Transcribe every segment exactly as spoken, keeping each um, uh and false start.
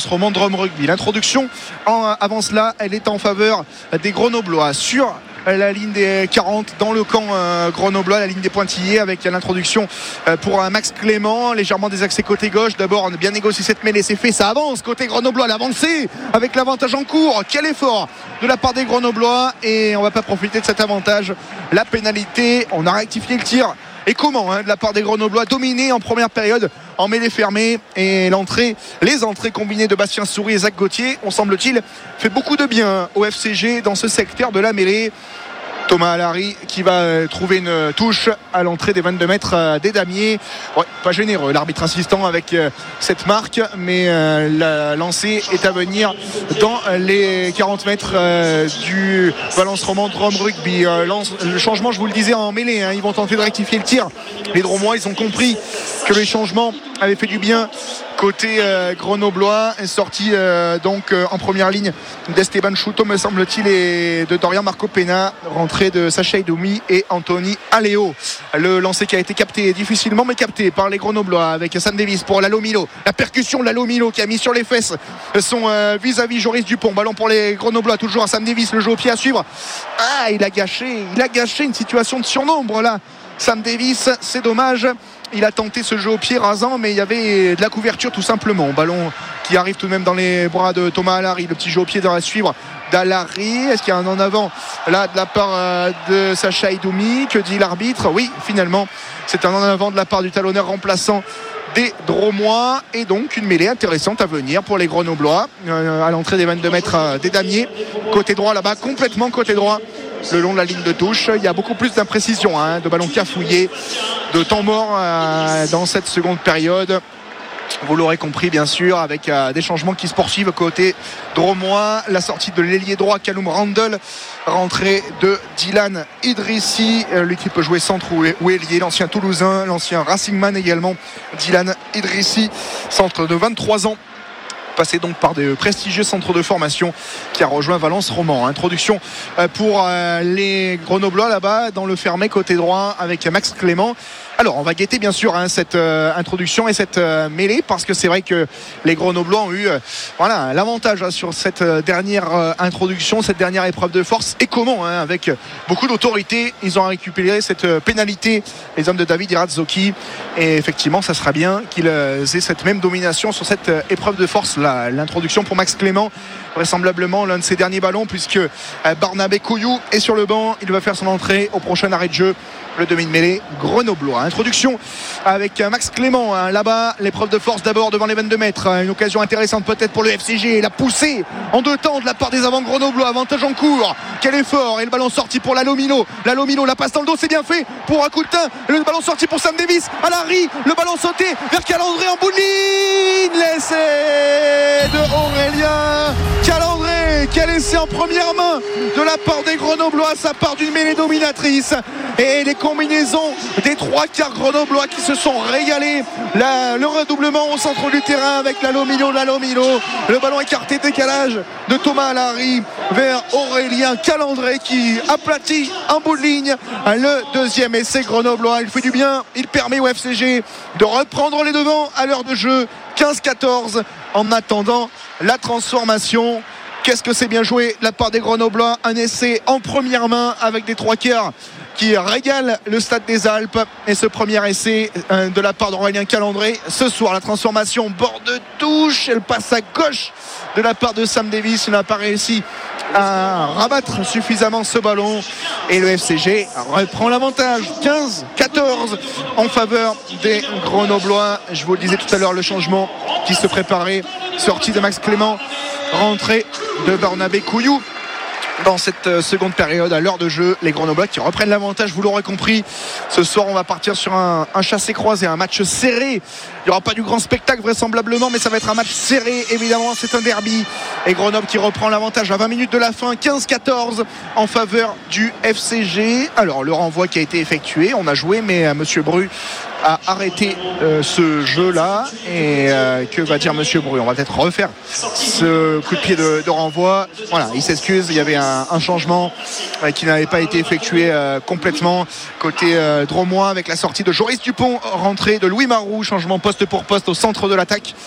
Valence Romand Drôme Rugby. L'introduction en, avant cela, elle est en faveur des Grenoblois sur la ligne des quarante dans le camp euh, grenoblois, la ligne des pointillés, avec l'introduction euh, pour euh, Max Clément, légèrement désaxé côté gauche. D'abord, on a bien négocié cette mêlée, c'est fait, ça avance côté grenoblois, l'avancée avec l'avantage en cours. Quel effort de la part des Grenoblois, et on va pas profiter de cet avantage. La pénalité, on a rectifié le tir. Et comment hein, de la part des Grenoblois, dominés en première période en mêlée fermée, et l'entrée, les entrées combinées de Bastien Souris et Zach Gauthier ont, semble-t-il, fait beaucoup de bien au F C G dans ce secteur de la mêlée. Thomas Allary qui va trouver une touche à l'entrée des vingt-deux mètres des Damiers. Ouais, pas généreux l'arbitre insistant avec cette marque, mais la lancée est à venir dans les quarante mètres du Valence Romand Drôme Rugby. Le changement, je vous le disais, en mêlée, hein, ils vont tenter de rectifier le tir. Les Dromois, ils ont compris que les changements avaient fait du bien côté euh, grenoblois. Est sorti euh, donc euh, en première ligne d'Esteban Chouto, me semble-t-il, et de Dorian Marco Pena, rentrée de Sacha Idoumi et Anthony Aléo. Le lancer qui a été capté difficilement, mais capté par les Grenoblois avec Sam Davis pour Lalo Milo. La percussion de Lalo Milo qui a mis sur les fesses son euh, vis-à-vis Joris Dupont. Ballon pour les Grenoblois, toujours à Sam Davis, le jeu au pied à suivre. Ah, il a gâché, il a gâché une situation de surnombre là. Sam Davis, c'est dommage. Il a tenté ce jeu au pied rasant, mais il y avait de la couverture tout simplement. Ballon qui arrive tout de même dans les bras de Thomas Allary. Le petit jeu au pied doit suivre d'Allary. Est-ce qu'il y a un en avant là de la part de Sacha Idoumi? Que dit l'arbitre? Oui, finalement, c'est un en avant de la part du talonneur remplaçant des Dromois, et donc une mêlée intéressante à venir pour les Grenoblois euh, à l'entrée des vingt-deux mètres des Damiers. Côté droit là-bas, complètement côté droit, le long de la ligne de touche. Il y a beaucoup plus d'imprécision, hein, de ballons cafouillés, de temps mort euh, dans cette seconde période. Vous l'aurez compris, bien sûr, avec euh, des changements qui se poursuivent côté dromois. La sortie de l'ailier droit Callum Randall, rentrée de Dylan Idrissi, euh, lui qui peut jouer centre ou, ou ailier, l'ancien Toulousain, l'ancien Racingman également. Dylan Idrissi, centre de vingt-trois ans, passé donc par des prestigieux centres de formation, qui a rejoint Valence Romand. Introduction pour les Grenoblois là-bas dans le fermé côté droit avec Max Clément. Alors on va guetter bien sûr hein, cette euh, introduction et cette euh, mêlée, parce que c'est vrai que les Grenoblois ont eu euh, voilà, l'avantage hein, sur cette euh, dernière euh, introduction, cette dernière épreuve de force, et comment hein, avec beaucoup d'autorité ils ont récupéré cette euh, pénalité, les hommes de David Irazzoki, et effectivement ça sera bien qu'ils euh, aient cette même domination sur cette euh, épreuve de force là. L'introduction pour Max Clément, vraisemblablement l'un de ses derniers ballons, puisque euh, Barnabé Couillou est sur le banc, il va faire son entrée au prochain arrêt de jeu, le demi de mêlée grenoblois. Introduction avec Max Clément hein, là-bas, l'épreuve de force d'abord devant les vingt-deux mètres, une occasion intéressante peut-être pour le F C G, la poussée en deux temps de la part des avants grenoblois, avantage en cours, quel effort, et le ballon sorti pour Lalo Milo. Lalo Milo, la passe dans le dos, c'est bien fait pour Accoutin, le ballon sorti pour Sam Davis, Allary, le ballon sauté vers Calandré en bout de ligne, l'essai de Aurélien Calandré, quel essai en première main de la part des Grenoblois, ça part d'une mêlée dominatrice, et les combinaisons des trois quarts grenoblois qui se sont régalés. La, le redoublement au centre du terrain avec Lalo Milo, Lalo Milo, le ballon écarté, décalage de Thomas Allary vers Aurélien Calandré qui aplatit en bout de ligne. Le deuxième essai grenoblois, il fait du bien, il permet au F C G de reprendre les devants à l'heure de jeu, quinze quatorze, en attendant la transformation. Qu'est-ce que c'est bien joué de la part des Grenoblois, un essai en première main avec des trois quarts qui régale le Stade des Alpes, et ce premier essai de la part d'Aurélien Calandré. Ce soir, la transformation bord de touche, elle passe à gauche de la part de Sam Davis, il n'a pas réussi à rabattre suffisamment ce ballon, et le F C G reprend l'avantage, quinze quatorze en faveur des Grenoblois. Je vous le disais tout à l'heure, le changement qui se préparait, sortie de Max Clément, rentrée de Barnabé Couillou dans cette seconde période à l'heure de jeu. Les Grenoblois qui reprennent l'avantage, vous l'aurez compris. Ce soir, on va partir sur un, un chassé-croisé, un match serré. Il n'y aura pas du grand spectacle vraisemblablement, mais ça va être un match serré, évidemment. C'est un derby. Et Grenoble qui reprend l'avantage à vingt minutes de la fin, quinze quatorze en faveur du F C G. Alors, le renvoi qui a été effectué, on a joué, mais euh, Monsieur Bru a arrêté euh, ce jeu-là. Et euh, que va dire Monsieur Bru? On va peut-être refaire ce coup de pied de, de renvoi. Voilà, il s'excuse, il y avait un, un changement euh, qui n'avait pas été effectué euh, complètement côté euh, dromois, avec la sortie de Joris Dupont, rentrée de Louis Marou, changement poste pour poste au centre de l'attaque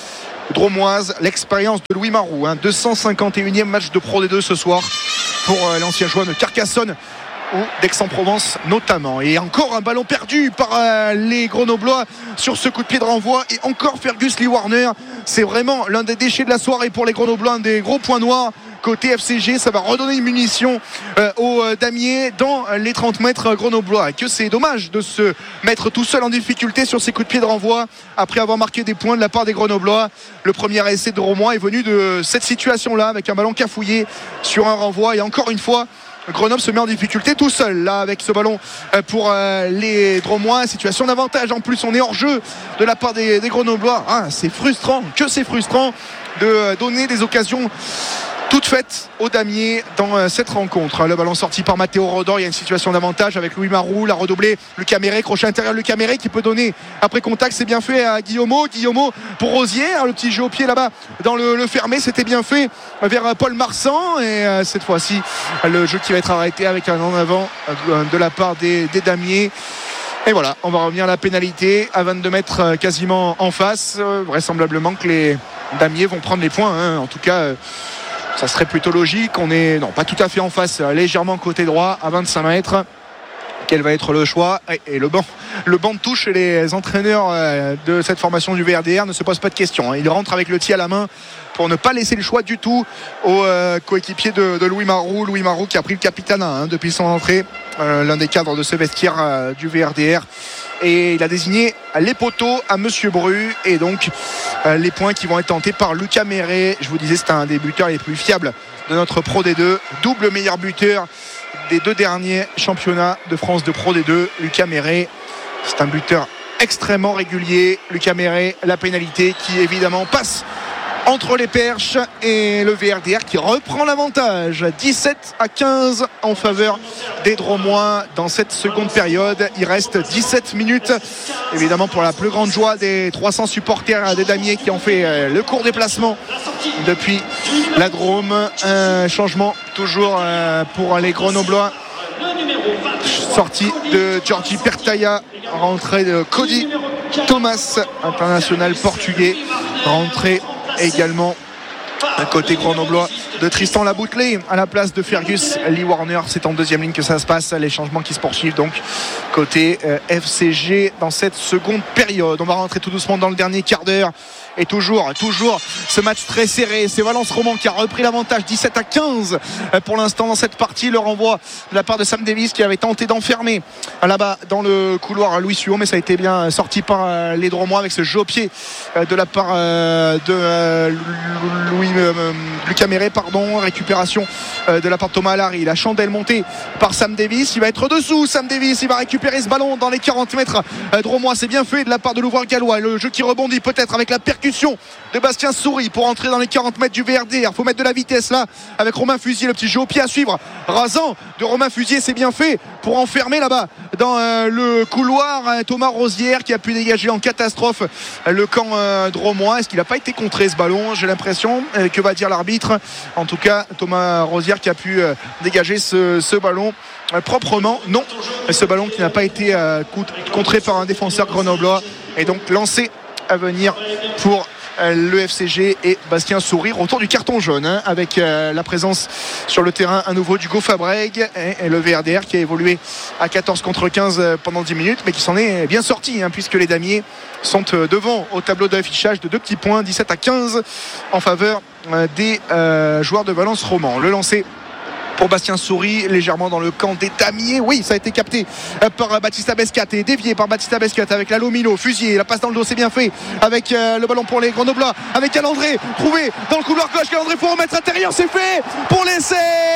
dromoise, l'expérience de Louis Marou, hein, deux cent cinquante et unième match de Pro D deux ce soir pour euh, l'ancien joueur de Carcassonne ou d'Aix-en-Provence notamment. Et encore un ballon perdu par euh, les Grenoblois sur ce coup de pied de renvoi, et encore Fergus Lee Warner. C'est vraiment l'un des déchets de la soirée pour les Grenoblois, un des gros points noirs côté F C G. Ça va redonner une munition euh, aux euh, damiers dans les trente mètres grenoblois, et que c'est dommage de se mettre tout seul en difficulté sur ces coups de pied de renvoi après avoir marqué des points de la part des Grenoblois. Le premier essai de Romois est venu de cette situation là, avec un ballon cafouillé sur un renvoi, et encore une fois Grenoble se met en difficulté tout seul là avec ce ballon pour euh, les Dromois. Situation d'avantage, en plus on est hors jeu de la part des, des Grenoblois. Ah, c'est frustrant, que c'est frustrant de donner des occasions toute faite aux damiers dans cette rencontre. Le ballon sorti par Mathéo Rodor, il y a une situation d'avantage avec Louis Marou, la redoublée Lucas Méret, crochet intérieur Lucas Méret qui peut donner après contact, c'est bien fait à Guillaumeau. Guillaumeau pour Rosier, le petit jeu au pied là-bas dans le, le fermé, c'était bien fait vers Paul Marsan, et euh, cette fois-ci le jeu qui va être arrêté avec un en avant euh, de la part des, des damiers. Et voilà, on va revenir à la pénalité à vingt-deux mètres quasiment en face. Euh, vraisemblablement que les damiers vont prendre les points, hein. En tout cas euh, ça serait plutôt logique. On est, non, pas tout à fait en face, légèrement côté droit à vingt-cinq mètres. Quel va être le choix? Et le banc, le banc de touche chez les entraîneurs de cette formation du V R D R ne se pose pas de questions. Il rentre avec le tee à la main pour ne pas laisser le choix du tout au coéquipier de, de Louis Marou. Louis Marou qui a pris le capitana hein, depuis son entrée, euh, l'un des cadres de ce vestiaire euh, du V R D R. Et il a désigné les poteaux à Monsieur Bru, et donc euh, les points qui vont être tentés par Lucas Méret. Je vous disais, c'est un des buteurs les plus fiables de notre Pro D deux, double meilleur buteur des deux derniers championnats de France de Pro D deux. Lucas Méret, c'est un buteur extrêmement régulier. Lucas Méret, la pénalité qui évidemment passe entre les perches, et le V R D R qui reprend l'avantage, dix-sept à quinze en faveur des Dromois dans cette seconde période. Il reste dix-sept minutes, évidemment pour la plus grande joie des trois cents supporters des damiers qui ont fait le court déplacement depuis la Drôme. Un changement toujours pour les Grenoblois, sortie de Giorgi Pertaya, rentrée de Cody Thomas, international portugais, rentrée également à côté grenoblois de Tristan Laboutelet à la place de Fergus Lee Warner. C'est en deuxième ligne que ça se passe, les changements qui se poursuivent donc côté euh, F C G dans cette seconde période. On va rentrer tout doucement dans le dernier quart d'heure, et toujours, toujours ce match très serré. C'est Valence Roman qui a repris l'avantage, dix-sept à quinze pour l'instant dans cette partie. Le renvoi de la part de Sam Davis qui avait tenté d'enfermer là-bas dans le couloir Louis Suon, mais ça a été bien sorti par les Dromois avec ce jeu au pied de la part de Louis Lucas Méret, pardon. Récupération de la part de Thomas Allary, la chandelle montée par Sam Davis, il va être dessous. Sam Davis, il va récupérer ce ballon dans les quarante mètres Dromois, c'est bien fait de la part de l'ouvreur gallois. Le jeu qui rebondit peut-être avec la percussion de Bastien Souris pour entrer dans les quarante mètres du V R D R. Il faut mettre de la vitesse là avec Romain Fusier, le petit jeu au pied à suivre rasant de Romain Fusier, c'est bien fait pour enfermer là-bas dans euh, le couloir euh, Thomas Rosière qui a pu dégager en catastrophe euh, le camp euh, dromois. Est-ce qu'il n'a pas été contré ce ballon? J'ai l'impression. Euh, que va dire l'arbitre? En tout cas, Thomas Rosière qui a pu euh, dégager ce, ce ballon euh, proprement. Non, ce ballon qui n'a pas été euh, contré par un défenseur grenoblois, et donc lancé à venir pour euh, le F C G et Bastien Souris. Retour du carton jaune hein, avec euh, la présence sur le terrain à nouveau d'Hugo Fabreg, et, et le V R D R qui a évolué à quatorze contre quinze pendant dix minutes, mais qui s'en est bien sorti hein, puisque les damiers sont euh, devant au tableau d'affichage de deux petits points, dix-sept à quinze en faveur euh, des euh, joueurs de Valence Roman. Le lancer pour Bastien Souris, légèrement dans le camp des damiers. Oui, ça a été capté par Baptista Bescat et dévié par Baptista Bescat avec la Lomilo. Fusier, la passe dans le dos, c'est bien fait avec euh, le ballon pour les Grenoblois, avec Calandré trouvé dans le couloir gauche. Calandré pour remettre intérieur, c'est fait pour l'essai,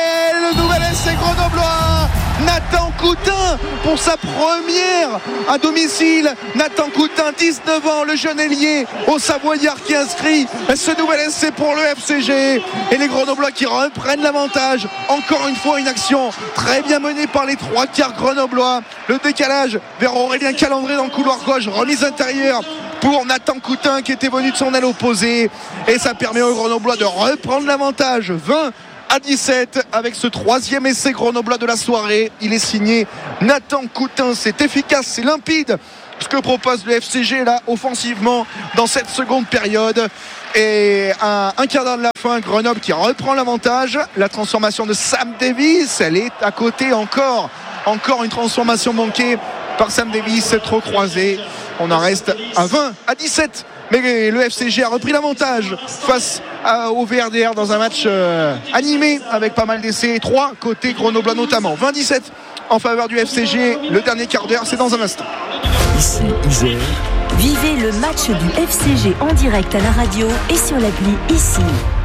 le nouvel essai grenoblois. Nathan Coutin pour sa première à domicile. Nathan Coutin, dix-neuf ans, le jeune ailier au Savoyard qui inscrit ce nouvel essai pour le F C G, et les Grenoblois qui reprennent l'avantage. Encore une fois, une action très bien menée par les trois quarts grenoblois. Le décalage vers Aurélien Calandré dans le couloir gauche, remise intérieure pour Nathan Coutin qui était venu de son aile opposée, et ça permet aux Grenoblois de reprendre l'avantage, vingt à dix-sept avec ce troisième essai grenoblois de la soirée. Il est signé Nathan Coutin. C'est efficace, c'est limpide ce que propose le F C G là offensivement dans cette seconde période. Et à un quart d'heure de la fin, Grenoble qui reprend l'avantage. La transformation de Sam Davies, elle est à côté encore. Encore une transformation manquée par Sam Davies, trop croisé. On en reste à vingt à dix-sept. Mais le F C G a repris l'avantage face à, au V R D R dans un match euh, animé avec pas mal d'essais. Trois côté grenoblois notamment. vingt dix-sept en faveur du F C G. Le dernier quart d'heure, c'est dans un instant. Ici, Isère. Vivez le match du F C G en direct à la radio et sur l'appli Ici.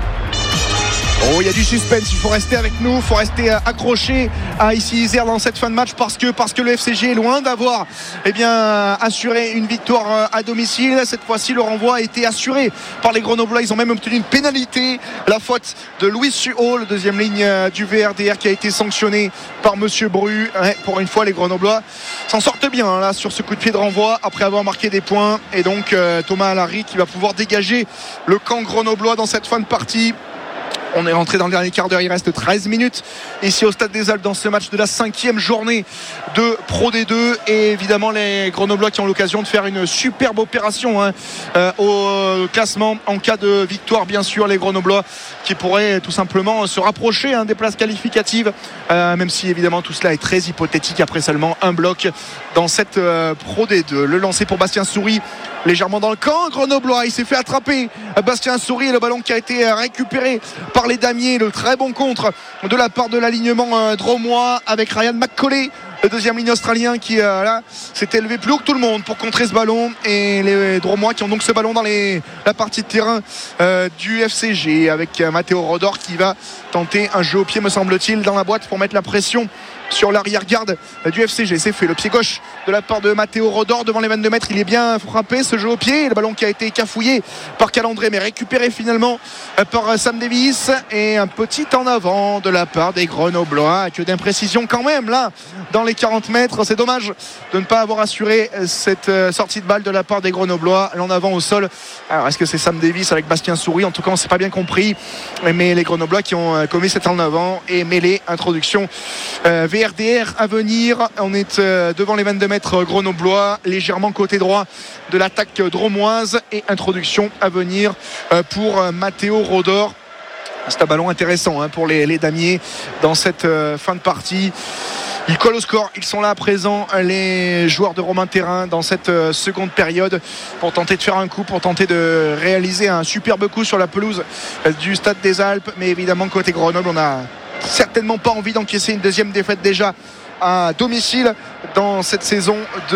Oh, il y a du suspense, il faut rester avec nous, il faut rester accroché à ici Isère dans cette fin de match parce que, parce que le F C G est loin d'avoir eh bien, assuré une victoire à domicile. Cette fois-ci, le renvoi a été assuré par les Grenoblois. Ils ont même obtenu une pénalité, la faute de Louis Suhault, le deuxième ligne du V R D R qui a été sanctionné par Monsieur Bru. Ouais, pour une fois, les Grenoblois s'en sortent bien là sur ce coup de pied de renvoi après avoir marqué des points. Et donc euh, Thomas Alary qui va pouvoir dégager le camp grenoblois dans cette fin de partie. On est rentré dans le dernier quart d'heure, il reste treize minutes ici au Stade des Alpes dans ce match de la cinquième journée de Pro D deux. Et évidemment les Grenoblois qui ont l'occasion de faire une superbe opération hein, euh, au classement en cas de victoire, bien sûr. Les Grenoblois qui pourraient tout simplement se rapprocher hein, des places qualificatives, euh, même si évidemment tout cela est très hypothétique après seulement un bloc dans cette euh, Pro D deux. Le lancer pour Bastien Souris, légèrement dans le camp grenoblois, il s'est fait attraper Bastien Souris, le ballon qui a été récupéré par les damiers. Le très bon contre de la part de l'alignement dromois avec Ryan McCauley, le deuxième ligne australien qui euh, là s'est élevé plus haut que tout le monde pour contrer ce ballon. Et les Dromois qui ont donc ce ballon dans les, la partie de terrain euh, du F C G avec euh, Matteo Rodor qui va tenter un jeu au pied me semble-t-il dans la boîte pour mettre la pression sur l'arrière-garde du F C G. C'est fait, le pied gauche de la part de Matteo Rodor devant les vingt-deux mètres. Il est bien frappé, ce jeu au pied. Le ballon qui a été cafouillé par Calandré mais récupéré finalement par Sam Davies. Et un petit en avant de la part des Grenoblois. Que d'imprécision quand même là dans les quarante mètres. C'est dommage de ne pas avoir assuré cette sortie de balle de la part des Grenoblois. L'en avant au sol. Alors est-ce que c'est Sam Davies avec Bastien Souris? En tout cas on ne s'est pas bien compris. Mais les Grenoblois qui ont commis cet en avant et mêlé introduction euh, V R D R à venir. On est euh, devant les vingt-deux mètres grenoblois, légèrement côté droit de l'attaque dromoise et introduction à venir euh, pour euh, Matteo Rodor. C'est un ballon intéressant hein, pour les, les damiers dans cette euh, fin de partie. Ils collent au score, ils sont là à présent les joueurs de Romain Terrain dans cette euh, seconde période pour tenter de faire un coup, pour tenter de réaliser un superbe coup sur la pelouse euh, du Stade des Alpes. Mais évidemment côté Grenoble, on a certainement pas envie d'encaisser une deuxième défaite déjà à domicile dans cette saison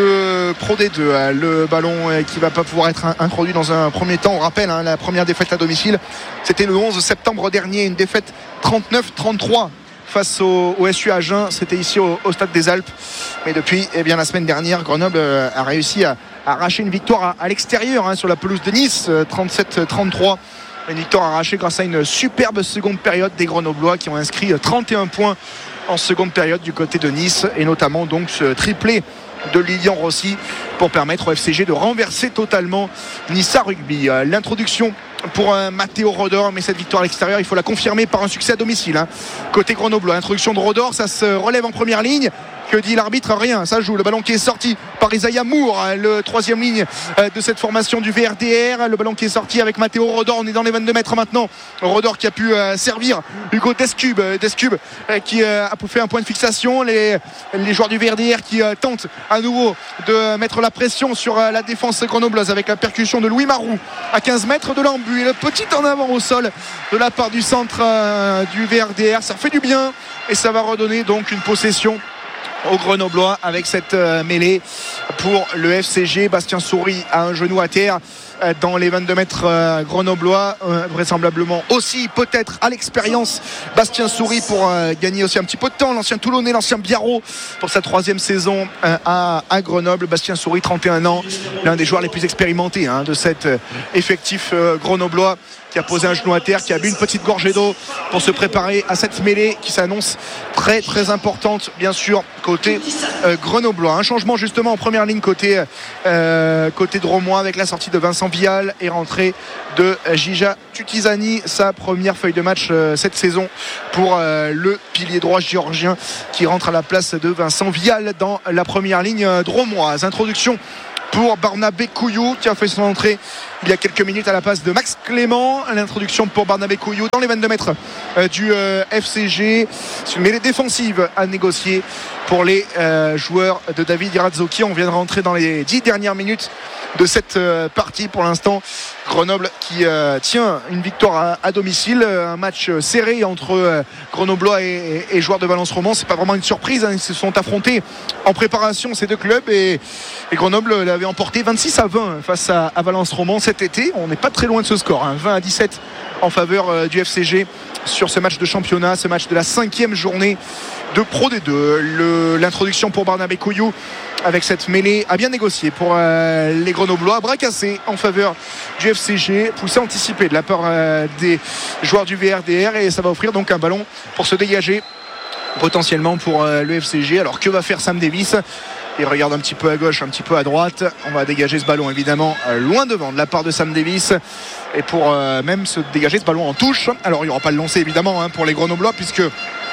de Pro D deux. Le ballon qui va pas pouvoir être introduit dans un premier temps. On rappelle hein, la première défaite à domicile, c'était le onze septembre dernier, une défaite trente-neuf trente-trois face au, au S U Agen. C'était ici au, au Stade des Alpes. Mais depuis eh bien, la semaine dernière, Grenoble a réussi à, à arracher une victoire à, à l'extérieur hein, sur la pelouse de Nice, trente-sept trente-trois. Une victoire arrachée grâce à une superbe seconde période des Grenoblois qui ont inscrit trente et un points en seconde période du côté de Nice, et notamment donc ce triplé de Lilian Rossi pour permettre au F C G de renverser totalement Nice Rugby. L'introduction pour un Matteo Rodor, mais cette victoire à l'extérieur il faut la confirmer par un succès à domicile hein. Côté Grenoble, introduction de Rodor, ça se relève en première ligne. Que dit l'arbitre? Rien, ça joue. Le ballon qui est sorti par Isaiah Moore, le troisième ligne de cette formation du V R D R. Le ballon qui est sorti avec Matteo Rodor. On est dans les vingt-deux mètres maintenant. Rodor qui a pu servir Hugo Descube. Descube qui a fait un point de fixation. Les, les joueurs du V R D R qui tentent à nouveau de mettre la pression sur la défense grenobloise avec la percussion de Louis Marou à quinze mètres de l'embu. Et le petit en avant au sol de la part du centre du V R D R. Ça fait du bien et ça va redonner donc une possession aux Grenoblois avec cette euh, mêlée pour le F C G. Bastien Souris a un genou à terre euh, dans les vingt-deux mètres euh, grenoblois, euh, vraisemblablement aussi peut-être à l'expérience Bastien Souris pour euh, gagner aussi un petit peu de temps, l'ancien Toulonnais, l'ancien Biarro pour sa troisième saison euh, à, à Grenoble. Bastien Souris, trente et un ans, l'un des joueurs les plus expérimentés hein, de cet euh, effectif euh, grenoblois, qui a posé un genou à terre, qui a bu une petite gorgée d'eau pour se préparer à cette mêlée qui s'annonce très très importante bien sûr côté euh, grenoblois. Un changement justement en première ligne côté euh, côté dromois avec la sortie de Vincent Vial et rentrée de Jija Tutizani, sa première feuille de match euh, cette saison pour euh, le pilier droit géorgien qui rentre à la place de Vincent Vial dans la première ligne dromoise. Introduction pour Barnabé Couillou qui a fait son entrée il y a quelques minutes à la place de Max Clément. L'introduction pour Barnabé Couillou dans les vingt-deux mètres euh, du euh, F C G. C'est une mêlée défensive à négocier pour les euh, joueurs de David Irazzoki. On vient de rentrer dans les dix dernières minutes de cette euh, partie. Pour l'instant, Grenoble qui euh, tient une victoire à, à domicile, un match euh, serré entre euh, Grenoblois et, et, et joueurs de Valence Romand. C'est pas vraiment une surprise, hein. Ils se sont affrontés en préparation ces deux clubs et, et Grenoble l'avait emporté vingt-six à vingt face à, à Valence Romand cet été. On n'est pas très loin de ce score, hein. vingt à dix-sept en faveur euh, du F C G sur ce match de championnat, ce match de la cinquième journée de Pro D deux. Le, l'introduction pour Barnabé Couillou avec cette mêlée a bien négocié pour euh, les Grenoblois. Bras cassé en faveur du F C G, poussé anticipé de la part euh, des joueurs du V R D R, et ça va offrir donc un ballon pour se dégager potentiellement pour euh, le F C G. Alors que va faire Sam Davis? Il regarde un petit peu à gauche, un petit peu à droite. On va dégager ce ballon évidemment euh, loin devant de la part de Sam Davis, et pour euh, même se dégager ce ballon en touche. Alors il n'y aura pas le lancer évidemment, hein, pour les Grenoblois, puisque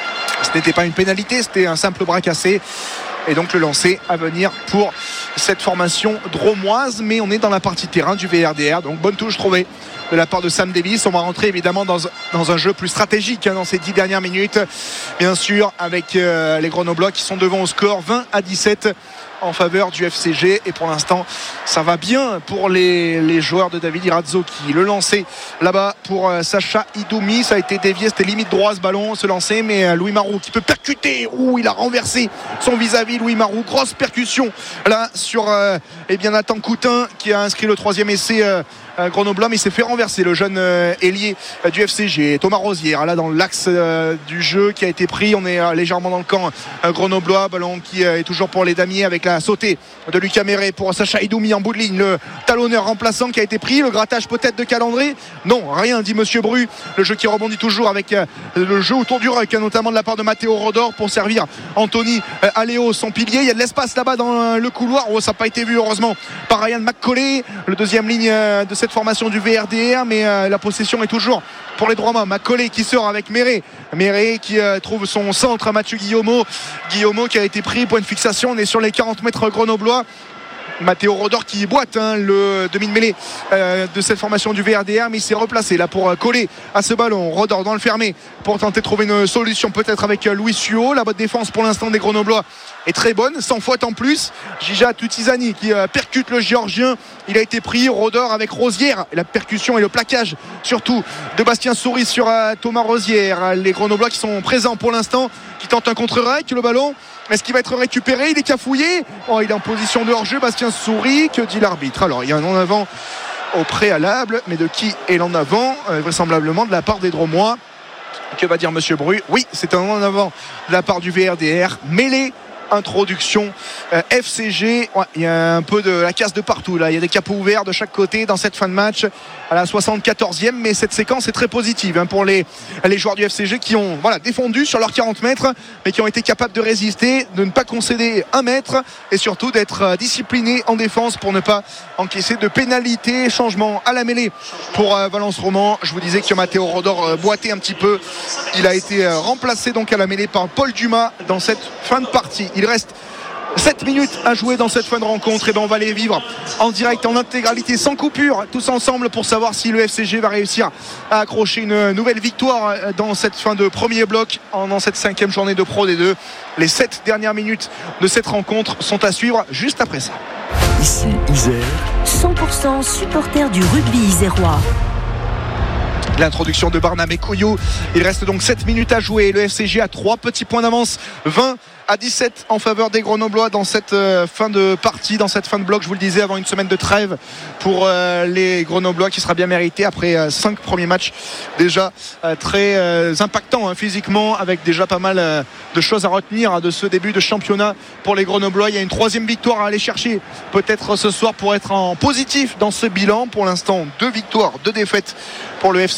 ce n'était pas une pénalité, c'était un simple bras cassé. Et donc le lancer à venir pour cette formation dromoise. Mais on est dans la partie terrain du V R D R. Donc bonne touche trouvée de la part de Sam Davis. On va rentrer évidemment dans, dans un jeu plus stratégique, hein, dans ces dix dernières minutes. Bien sûr, avec euh, les Grenoblois qui sont devant au score vingt à dix-sept en faveur du F C G. Et pour l'instant, ça va bien pour les, les joueurs de David Irazzoki. Le lancer là-bas pour euh, Sacha Idoumi. Ça a été dévié, c'était limite droit ce ballon, ce lancer. Mais euh, Louis Marou qui peut percuter. Ouh, il a renversé son vis-à-vis, Louis Marou. Grosse percussion là sur euh, eh bien, Nathan Coutin qui a inscrit le troisième essai euh, Grenoblois, mais il s'est fait renverser le jeune euh, ailier euh, du F C G, Thomas Rosière, là dans l'axe euh, du jeu qui a été pris. On est euh, légèrement dans le camp euh, grenoblois. Ballon qui euh, est toujours pour les damiers avec la sautée de Lucas Méré pour Sacha Idoumi en bout de ligne. Le talonneur remplaçant qui a été pris. Le grattage peut-être de Calandré. Non, rien, dit Monsieur Bru. Le jeu qui rebondit toujours avec euh, le jeu autour du ruck, hein, notamment de la part de Matteo Rodor pour servir Anthony euh, Aléo, son pilier. Il y a de l'espace là-bas dans euh, le couloir. Oh, ça n'a pas été vu heureusement par Ryan McCauley, le deuxième ligne euh, de cette formation du V R D R, mais euh, la possession est toujours pour les Drômois. McCauley qui sort avec Méré, Méré qui euh, trouve son centre à Mathieu Guillaumeau, Guillaumeau qui a été pris, point de fixation. On est sur les quarante mètres grenoblois. Matteo Rodor qui boite, hein, le demi de mêlée euh, de cette formation du V R D R, mais il s'est replacé là pour euh, coller à ce ballon. Rodor dans le fermé pour tenter de trouver une solution peut-être avec euh, Louis Suot. La bonne défense pour l'instant des Grenoblois est très bonne, sans faute en plus. Jija Tutizani qui euh, percute le Géorgien, il a été pris. Rodor avec Rosière, la percussion et le plaquage surtout de Bastien Souris sur euh, Thomas Rosière. Les Grenoblois qui sont présents pour l'instant, qui tentent un contre-rack. Le ballon, est-ce qu'il va être récupéré? Il est cafouillé. Oh, il est en position de hors-jeu, Bastien Souris. Que dit l'arbitre? Alors, il y a un en avant au préalable, mais de qui est l'en avant? euh, Vraisemblablement de la part des Drômois. Que va dire Monsieur Bru? Oui, c'est un en avant de la part du V R D R. Mêlée, introduction euh, F C G. Ouais, il y a un peu de la casse de partout là. Il y a des capots ouverts de chaque côté dans cette fin de match à la soixante-quatorzième, mais cette séquence est très positive, hein, pour les, les joueurs du F C G qui ont voilà, défendu sur leurs quarante mètres, mais qui ont été capables de résister, de ne pas concéder un mètre, et surtout d'être euh, disciplinés en défense pour ne pas encaisser de pénalité. Changement à la mêlée pour euh, Valence Romand. Je vous disais que Matteo Rodor euh, boitait un petit peu. Il a été euh, remplacé donc à la mêlée par Paul Dumas dans cette fin de partie. Il reste sept minutes à jouer dans cette fin de rencontre, et bien on va les vivre en direct, en intégralité, sans coupure, tous ensemble, pour savoir si le F C G va réussir à accrocher une nouvelle victoire dans cette fin de premier bloc, dans cette cinquième journée de Pro D deux. Les sept dernières minutes de cette rencontre sont à suivre juste après ça. Ici Isère, cent pour cent supporter du rugby isérois. L'introduction de Barnabé Couillou. Il reste donc sept minutes à jouer. Le F C G a trois petits points d'avance, vingt à dix-sept en faveur des Grenoblois dans cette euh, fin de partie, dans cette fin de bloc, je vous le disais, avant une semaine de trêve pour euh, les Grenoblois, qui sera bien méritée après euh, cinq premiers matchs déjà euh, très euh, impactants, hein, physiquement, avec déjà pas mal euh, de choses à retenir, hein, de ce début de championnat pour les Grenoblois. Il y a une troisième victoire à aller chercher peut-être ce soir pour être en positif dans ce bilan. Pour l'instant, deux victoires, deux défaites pour le F C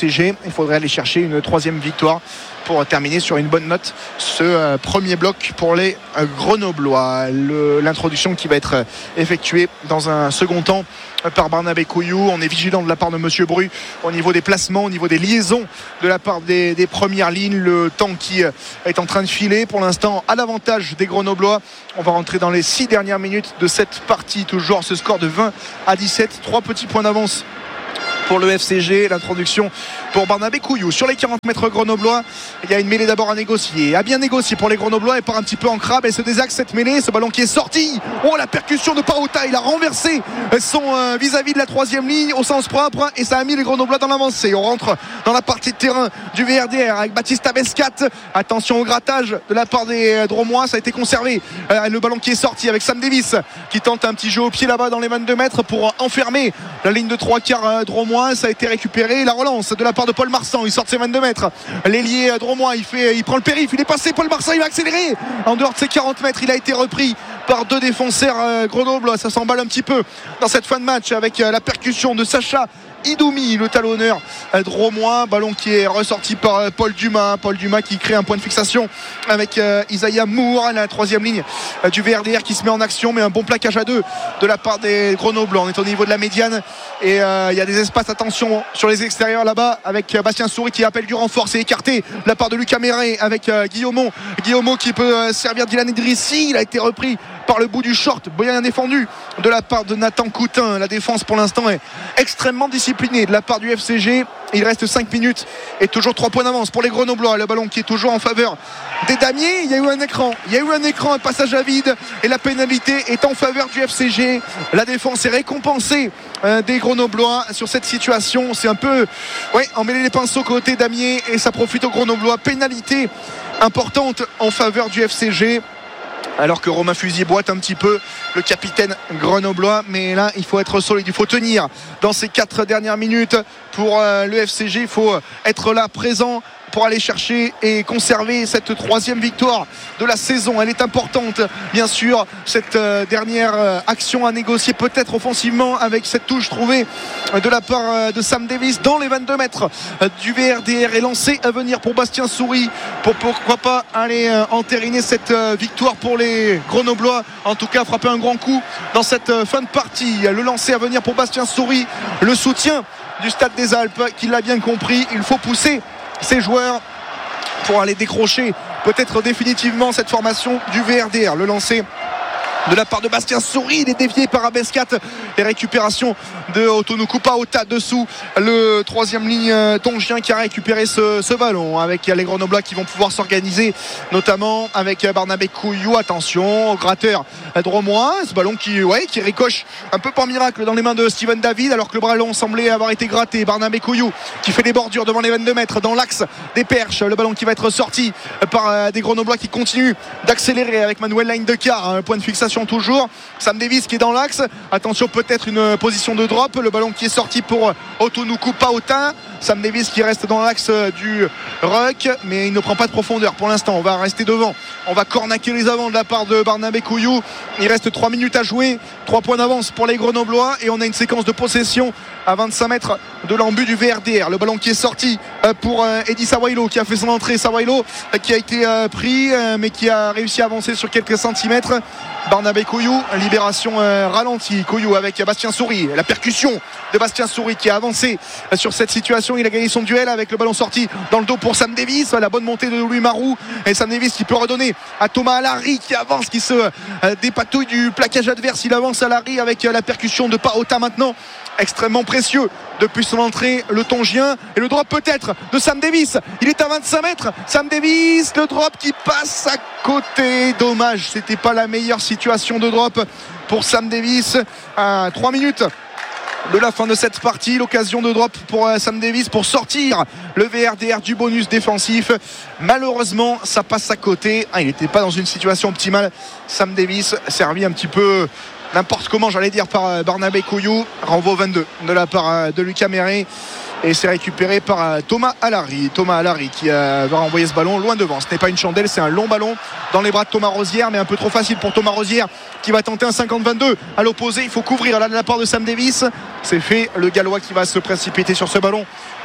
G. Il faudrait aller chercher une troisième victoire pour terminer sur une bonne note ce euh, premier bloc pour les euh, Grenoblois. Le, l'introduction qui va être euh, effectuée dans un second temps euh, par Barnabé Couillou. On est vigilant de la part de Monsieur Bru au niveau des placements, au niveau des liaisons de la part des, des premières lignes. Le temps qui euh, est en train de filer pour l'instant à l'avantage des Grenoblois. On va rentrer dans les six dernières minutes de cette partie. Toujours ce score de vingt à dix-sept, trois petits points d'avance pour le F C G. L'introduction pour Barnabé Couillou sur les quarante mètres grenoblois. Il y a une mêlée d'abord à négocier, à bien négocier pour les Grenoblois, et part un petit peu en crabe et se désaxe cette mêlée. Ce ballon qui est sorti, oh la percussion de Paota, il a renversé son euh, vis-à-vis de la troisième ligne au sens propre, et ça a mis les Grenoblois dans l'avancée. On rentre dans la partie de terrain du V R D R avec Baptiste Abescat. Attention au grattage de la part des euh, Dromois, ça a été conservé. Euh, le ballon qui est sorti avec Sam Davis qui tente un petit jeu au pied là-bas dans les vingt-deux mètres pour enfermer la ligne de trois quarts euh, Dromois. Ça a été récupéré, la relance de la part de Paul Marsan, il sort de ses vingt-deux mètres, l'ailier Dromois, il, fait, il prend le périph', il est passé, Paul Marsan, il va accélérer en dehors de ses quarante mètres, il a été repris par deux défenseurs euh, Grenoble. Ça s'emballe un petit peu dans cette fin de match avec euh, la percussion de Sacha Idoumi, le talonneur euh, Dromois. Ballon qui est ressorti par euh, Paul Dumas Paul Dumas qui crée un point de fixation avec euh, Isaiah Moore, la troisième ligne euh, du V R D R qui se met en action, mais un bon plaquage à deux de la part des Grenoble. On est au niveau de la médiane et euh, il y a des espaces, attention sur les extérieurs là-bas avec euh, Bastien Souris qui appelle du renfort. C'est écarté de la part de Lucas Méré avec euh, Guillaumont Guillaumont qui peut euh, servir Dylan Idrissi. Il a été repris par le bout du short, bien défendu de la part de Nathan Coutin. La défense pour l'instant est extrêmement disciplinée de la part du F C G. Il reste cinq minutes et toujours trois points d'avance pour les Grenoblois. Le ballon qui est toujours en faveur des Damiers. Il y a eu un écran, il y a eu un écran, un passage à vide, et la pénalité est en faveur du F C G. La défense est récompensée euh, des Grenoblois sur cette situation. C'est un peu ouais, emmêler les pinceaux côté Damiers et ça profite aux Grenoblois. Pénalité importante en faveur du F C G. Alors que Romain Fusier boite un petit peu, le capitaine grenoblois, mais là il faut être solide, il faut tenir dans ces quatre dernières minutes pour euh, le F C G. Il faut être là présent pour aller chercher et conserver cette troisième victoire de la saison. Elle est importante, bien sûr, cette euh, dernière euh, action à négocier peut-être offensivement avec cette touche trouvée de la part euh, de Sam Davis dans les vingt-deux mètres euh, du V R D R, et lancé à venir pour Bastien Souris pour pourquoi pas aller euh, entériner cette euh, victoire pour les Grenoblois. En tout cas, frapper un grand coup dans cette euh, fin de partie. Le lancer à venir pour Bastien Souris, le soutien du Stade des Alpes qui l'a bien compris. Il faut pousser ces joueurs pour aller décrocher peut-être définitivement cette formation du V R D R. Le lancer de la part de Bastien Souris, il est dévié par Abescat, et récupération de Otonuku Paota dessous le troisième ligne tongien qui a récupéré ce, ce ballon, avec les Grenoblois qui vont pouvoir s'organiser, notamment avec Barnabé Couillou. Attention au gratteur Dromois, ce ballon qui, ouais, qui ricoche un peu par miracle dans les mains de Steven David, alors que le ballon semblait avoir été gratté. Barnabé Couillou qui fait des bordures devant les vingt-deux mètres dans l'axe des Perches. Le ballon qui va être sorti par des Grenoblois qui continuent d'accélérer avec Manuel Laindecar, un point de fixation toujours. Sam Davis qui est dans l'axe, attention peut-être une position de drop. Le ballon qui est sorti pour Otonuku Paota. Sam Davis qui reste dans l'axe du ruck, mais il ne prend pas de profondeur pour l'instant. On va rester devant, on va cornaquer les avants de la part de Barnabé Couillou. Il reste trois minutes à jouer, trois points d'avance pour les Grenoblois, et on a une séquence de possession à vingt-cinq mètres de l'embut du V R D R. Le ballon qui est sorti pour Eddy Sawailo qui a fait son entrée. Sawailo qui a été pris mais qui a réussi à avancer sur quelques centimètres. Barnabé Couillou, libération ralentie. Couillou avec Bastien Souris, la percussion de Bastien Souris qui a avancé sur cette situation. Il a gagné son duel avec le ballon sorti dans le dos pour Sam Davis. La bonne montée de Louis Marou, et Sam Davis qui peut redonner à Thomas Alary qui avance, qui se dépatouille du plaquage adverse. Il avance Alary avec la percussion de Paota maintenant, extrêmement précieux depuis son entrée, le tongien, et le drop peut-être de Sam Davis. Il est à vingt-cinq mètres, Sam Davis, le drop qui passe à côté. Dommage, c'était pas la meilleure situation de drop pour Sam Davis. À trois minutes de la fin de cette partie, l'occasion de drop pour Sam Davis pour sortir le V R D R du bonus défensif. Malheureusement ça passe à côté. Ah, il n'était pas dans une situation optimale, Sam Davis, servi un petit peu n'importe comment, j'allais dire, par Barnabé Couillou. Renvoi vingt-deux de la part de Lucas Méré, et c'est récupéré par Thomas Alary. Thomas Alary qui va renvoyer ce ballon loin devant. Ce n'est pas une chandelle, c'est un long ballon dans les bras de Thomas Rosière, mais un peu trop facile pour Thomas Rosière qui va tenter un cinquante vingt-deux à l'opposé. Il faut couvrir là de la part de Sam Davis. C'est fait, le Gallois qui va se précipiter sur ce ballon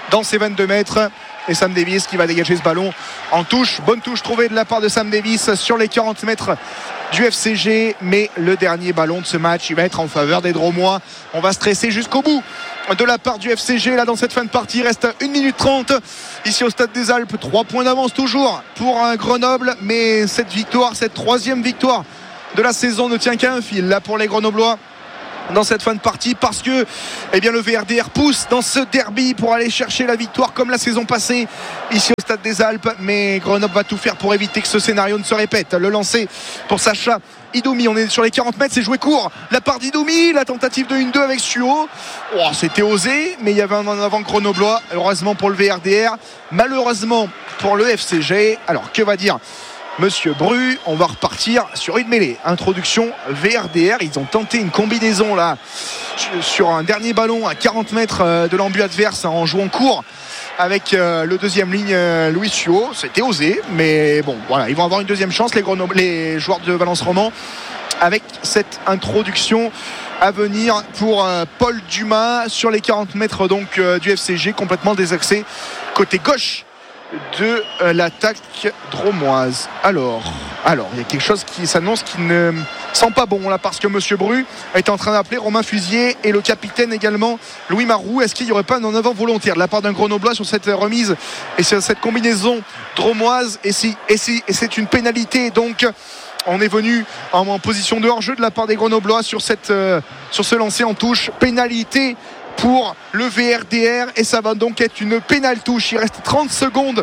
dans ses vingt-deux mètres. Et Sam Davis qui va dégager ce ballon en touche. Bonne touche trouvée de la part de Sam Davis sur les quarante mètres du F C G. Mais le dernier ballon de ce match, il va être en faveur des Dromois. On va stresser jusqu'au bout de la part du F C G là dans cette fin de partie. Il reste une minute trente ici au Stade des Alpes. trois points d'avance toujours pour un Grenoble. Mais cette victoire, cette troisième victoire de la saison ne tient qu'à un fil là pour les Grenoblois dans cette fin de partie, parce que eh bien, le V R D R pousse dans ce derby pour aller chercher la victoire comme la saison passée ici au Stade des Alpes. Mais Grenoble va tout faire pour éviter que ce scénario ne se répète. Le lancer pour Sacha Idoumi, on est sur les quarante mètres, c'est joué court la part d'Idoumi, la tentative de un deux avec Suo. Oh, c'était osé, mais il y avait un en avant grenoblois. Heureusement pour le V R D R, malheureusement pour le F C G. Alors que va dire Monsieur Bru? On va repartir sur une mêlée. Introduction V R D R. Ils ont tenté une combinaison là sur un dernier ballon à quarante mètres de l'embut adverse en jouant court avec le deuxième ligne Louis Suo. C'était osé, mais bon, voilà, ils vont avoir une deuxième chance les, Grenoble, les joueurs de Valence Roman avec cette introduction à venir pour Paul Dumas sur les quarante mètres donc du F C G, complètement désaxé côté gauche de l'attaque dromoise. Alors, alors, il y a quelque chose qui s'annonce qui ne sent pas bon là, parce que Monsieur Bru est en train d'appeler Romain Fusier et le capitaine également Louis Marroux. Est-ce qu'il n'y aurait pas un en avant volontaire de la part d'un Grenoblois sur cette remise et sur cette combinaison dromoise? Et si, et si, et c'est une pénalité donc. On est venu en, en position de hors-jeu de la part des Grenoblois sur, cette, euh, sur ce lancer en touche. Pénalité pour le V R D R et ça va donc être une pénale touche. Il reste trente secondes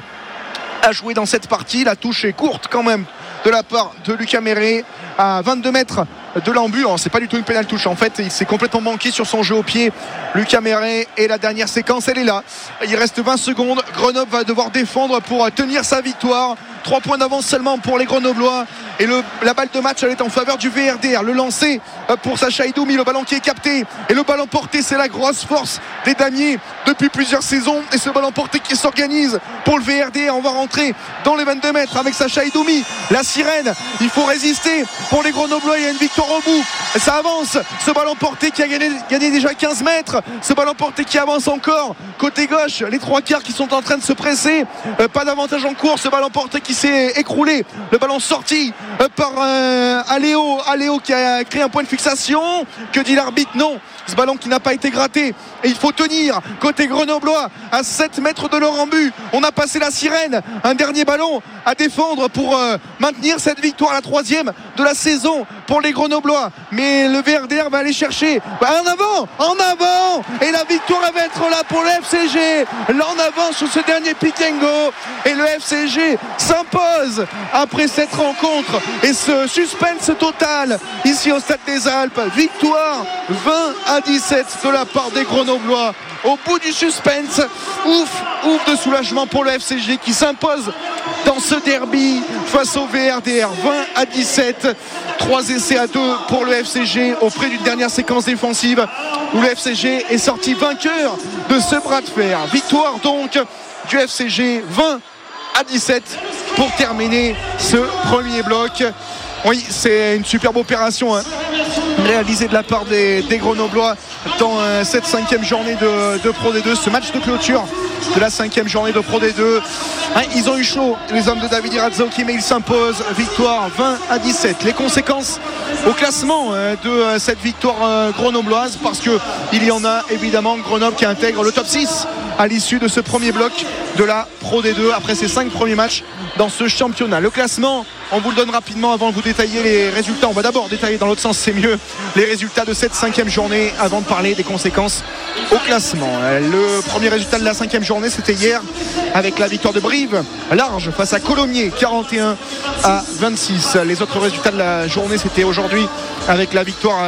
à jouer dans cette partie. La touche est courte quand même de la part de Lucas Méré à vingt-deux mètres de l'embut. C'est pas du tout une pénale touche en fait, il s'est complètement manqué sur son jeu au pied, Lucas Méré. Et la dernière séquence, elle est là. Il reste vingt secondes. Grenoble va devoir défendre pour tenir sa victoire. trois points d'avance seulement pour les Grenoblois. Et le, la balle de match, elle est en faveur du V R D R. Le lancer pour Sacha Idoumi, le ballon qui est capté et le ballon porté, c'est la grosse force des Damiers depuis plusieurs saisons. Et ce ballon porté qui s'organise pour le V R D R. On va rentrer dans les vingt-deux mètres avec Sacha Idoumi. La sirène, il faut résister pour les Grenoblois. Il y a une victoire au bout. Ça avance. Ce ballon porté qui a gagné, gagné déjà quinze mètres. Ce ballon porté qui avance encore côté gauche. Les trois quarts qui sont en train de se presser. Euh, pas d'avantage en cours. Ce ballon porté qui s'est écroulé. Le ballon sorti euh, par euh, Aléo. Aléo qui a créé un point de fixation. Que dit l'arbitre? Non. Ce ballon qui n'a pas été gratté. Et il faut tenir côté grenoblois à sept mètres de leur but. On a passé la sirène. Un dernier ballon à défendre pour euh, maintenir cette victoire, la troisième de la saison pour les Grenoblois. Mais le V R D R va aller chercher bah, en avant, en avant. Et la victoire va être là pour le F C G. Là en avant sur ce dernier pick and go. Et le F C G s'impose après cette rencontre et ce suspense total ici au Stade des Alpes. Victoire vingt à dix-sept de la part des Grenoblois. Au bout du suspense, ouf, ouf de soulagement pour le F C G qui s'impose dans ce derby face au V R D R. Vingt à dix-sept, trois essais à deux pour le F C G auprès d'une dernière séquence défensive où le F C G est sorti vainqueur de ce bras de fer. Victoire donc du F C G vingt à dix-sept pour terminer ce premier bloc. Oui, c'est une superbe opération hein, réalisée de la part des, des Grenoblois dans euh, cette cinquième journée de, de Pro D deux, ce match de clôture de la cinquième journée de Pro D deux. Hein, ils ont eu chaud, les hommes de David Irazzoki, mais ils s'imposent. Victoire vingt à dix-sept. Les conséquences au classement euh, de euh, cette victoire euh, grenobloise, parce qu'il y en a évidemment Grenoble qui intègre le top six à l'issue de ce premier bloc de la Pro D deux après ces cinq premiers matchs dans ce championnat. Le classement, on vous le donne rapidement avant de vous détailler les résultats. On va d'abord détailler dans l'autre sens, c'est mieux, les résultats de cette cinquième journée avant de parler des conséquences au classement. Le premier résultat de la cinquième journée, c'était hier avec la victoire de Brive large face à Colomiers, quarante et un à vingt-six. Les autres résultats de la journée, c'était aujourd'hui avec la victoire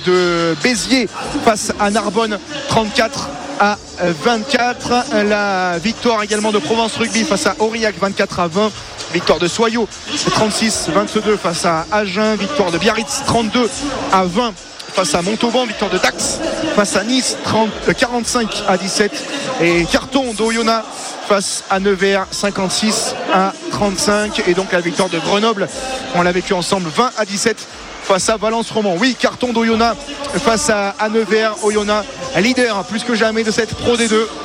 de Béziers face à Narbonne, trente-quatre à vingt-quatre. La victoire également de Provence Rugby face à Aurillac, vingt-quatre à vingt. Victoire de Soyaux, trente-six à vingt-deux face à Agen. Victoire de Biarritz, trente-deux à vingt face à Montauban. Victoire de Dax face à Nice, trente, quarante-cinq à dix-sept. Et carton d'Oyonnax face à Nevers, cinquante-six à trente-cinq. Et donc la victoire de Grenoble, on l'a vécu ensemble, vingt à dix-sept face à Valence Roman. Oui, carton d'Oyonnax face à, à Nevers. Oyonnax leader plus que jamais de cette Pro D deux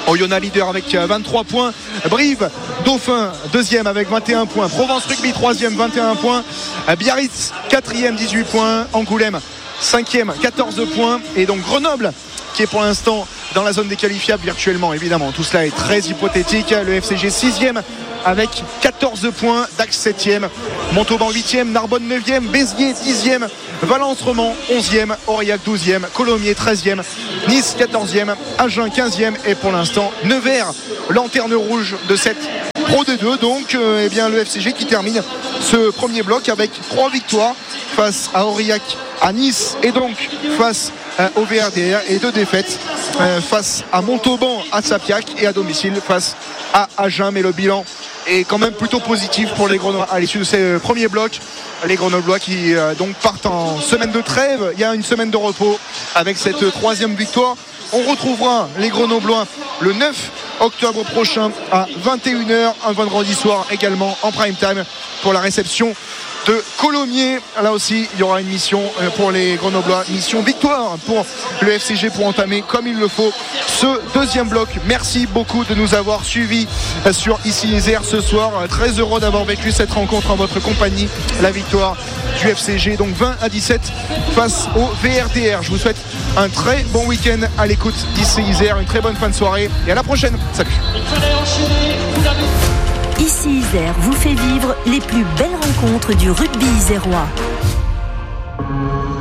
Oyonnax leader avec vingt-trois points. Brive, Dauphin, deuxième avec vingt et un points. Provence Rugby, troisième, vingt et un points. Biarritz, quatrième, dix-huit points. Angoulême, cinquième, quatorze points. Et donc Grenoble, qui est pour l'instant dans la zone des qualifiables virtuellement, évidemment. Tout cela est très hypothétique. Le F C G sixième avec quatorze points. Dax septième. Montauban huitième. Narbonne neuvième. Béziers dixième. Valence-Romand onzième. Aurillac douzième. Colomiers treizième. Nice quatorzième. Agen quinzième. Et pour l'instant, Nevers, lanterne rouge de cette Pro D deux. Donc euh, eh bien, le F C G qui termine ce premier bloc avec trois victoires face à Aurillac, à Nice et donc face euh, au V R D R, et deux défaites euh, face à Montauban, à Sapiac, et à domicile face à Agen. Mais le bilan est quand même plutôt positif pour les Grenoblois à l'issue de ces premiers blocs. Les Grenoblois qui euh, donc partent en semaine de trêve. Il y a une semaine de repos avec cette troisième victoire. On retrouvera les Grenoblois le neuf octobre prochain à vingt et une heures, un vendredi soir également en prime time pour la réception de Colomiers. Là aussi, il y aura une mission pour les Grenoblois, mission victoire pour le F C G pour entamer comme il le faut ce deuxième bloc. Merci beaucoup de nous avoir suivis sur Ici Isère ce soir. Très heureux d'avoir vécu cette rencontre en votre compagnie. La victoire du F C G, donc vingt à dix-sept face au V R D R. Je vous souhaite un très bon week-end à l'écoute d'Ici Isère, une très bonne fin de soirée et à la prochaine. Salut. Ici Isère vous fait vivre les plus belles rencontres du rugby isérois.